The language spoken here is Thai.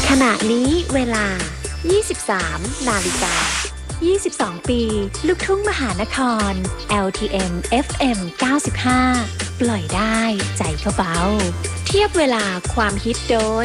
ขณะนี้เวลา 23 นาฬิกา 22 ปี ลูกทุ่งมหานคร LTM FM 95 ปล่อยได้ใจก็เบา เทียบเวลาความฮิตโดย